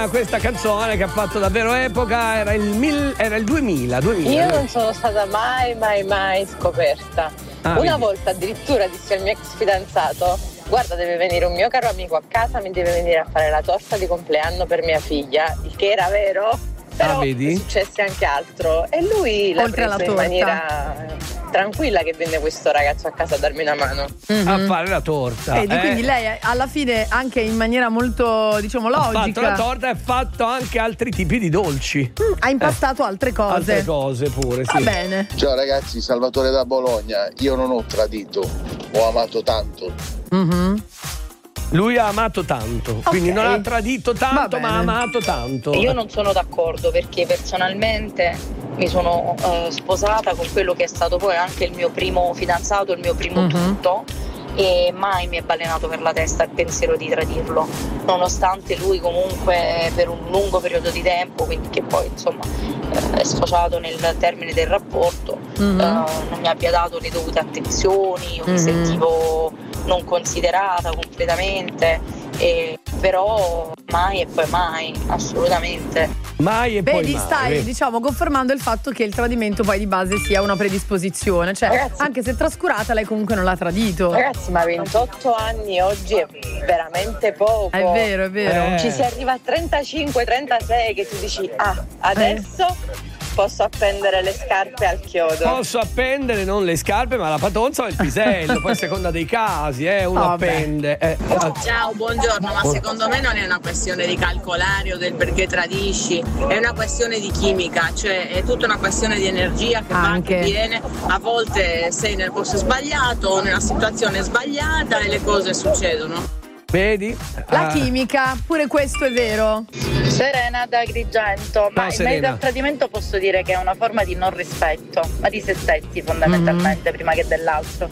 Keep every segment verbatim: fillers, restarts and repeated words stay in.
Questa canzone che ha fatto davvero epoca era il, mil, era il duemila, duemila. Io non sono stata mai, mai, mai scoperta. Ah, Una vedi. volta addirittura dissi al mio ex fidanzato: guarda, deve venire un mio caro amico a casa, mi deve venire a fare la torta di compleanno per mia figlia, il che era vero, però Ah, vedi? è successo anche altro. E lui l'ha Oltre alla preso in torta. maniera tranquilla che venne questo ragazzo a casa a darmi una mano. Mhm. A fare la torta. Vedi, eh. quindi lei alla fine anche in maniera molto, diciamo, Ha fatto logica la torta e ha fatto anche altri tipi di dolci. Mm, ha impastato altre cose. Altre cose pure, sì. Va bene. Ciao ragazzi, Salvatore da Bologna. Io non ho tradito, ho amato tanto. Mhm. Lui ha amato tanto, quindi non ha tradito tanto, Va ma ha bene. amato tanto. Io non sono d'accordo perché personalmente mi sono eh, sposata con quello che è stato poi anche il mio primo fidanzato, il mio primo Mhm. tutto, e mai mi è balenato per la testa il pensiero di tradirlo, nonostante lui comunque per un lungo periodo di tempo, quindi che poi insomma eh, è sfociato nel termine del rapporto, Mhm. eh, non mi abbia dato le dovute attenzioni, io mi Mhm. sentivo non considerata completamente, e però mai e poi mai, assolutamente. Mai e poi Vedi, mai. stai vedi. diciamo confermando il fatto che il tradimento poi di base sia una predisposizione, cioè Ragazzi. anche se trascurata lei comunque non l'ha tradito. Ragazzi, ma ventotto anni oggi è veramente poco. È vero, è vero. Eh. Ci si arriva a trentacinque trentasei che tu dici: ah, adesso posso appendere le scarpe al chiodo. Posso appendere non le scarpe, ma la patonza o il pisello, poi a seconda dei casi, eh, uno Vabbè. appende. Eh. Ciao, buongiorno, ma secondo me non è una questione di calcolare o del perché tradisci, è una questione di chimica, cioè è tutta una questione di energia che va Anche. che viene, a volte sei nel posto sbagliato o nella situazione sbagliata e le cose succedono. Vedi? La Ah. chimica, pure questo è vero. Serena da Agrigento, ma Ciao, in Serena. merito al tradimento posso dire che è una forma di non rispetto, ma di se stessi fondamentalmente prima che dell'altro,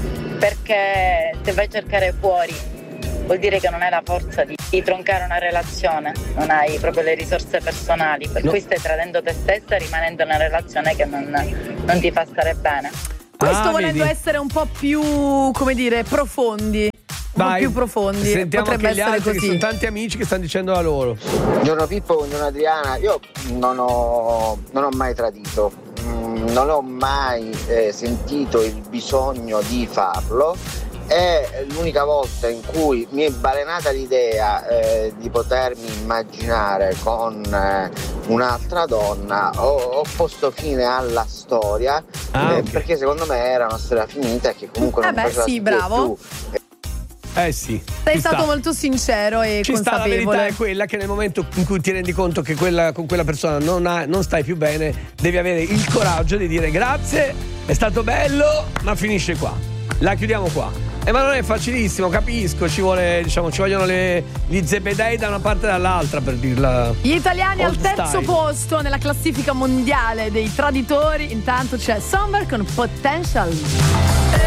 perché se vai a cercare fuori vuol dire che non hai la forza di, di troncare una relazione, non hai proprio le risorse personali, per No. cui stai tradendo te stessa rimanendo in una relazione che non, non ti fa stare bene. Questo Ah, volendo vedi? essere un po' più, come dire, profondi. Un po' Vai, più profondi. Sentiamo Potrebbe anche gli essere altri, che così. sono tanti amici che stanno dicendo la loro. Buongiorno Pippo, buongiorno Adriana. Io non ho, non ho mai tradito, mm, non ho mai eh, sentito il bisogno di farlo. È l'unica volta in cui mi è balenata l'idea eh, di potermi immaginare con eh, un'altra donna. Ho, ho posto fine alla storia Ah, eh, ok. perché secondo me era una storia finita e che comunque Eh non beh, faceva sì, schifo bravo. più. Eh sì. Sei ci stato sta. molto sincero e Ci sta, la consapevole. verità è quella che nel momento in cui ti rendi conto che quella, con quella persona non, ha- non stai più bene, devi avere il coraggio di dire grazie, è stato bello, ma finisce qua. La chiudiamo qua. Eh, ma non è facilissimo, capisco, ci vuole, diciamo, ci vogliono le, gli zebedei da una parte e dall'altra per dirla. Gli italiani al Old terzo style. posto nella classifica mondiale dei traditori. Intanto c'è Sommer con Potential.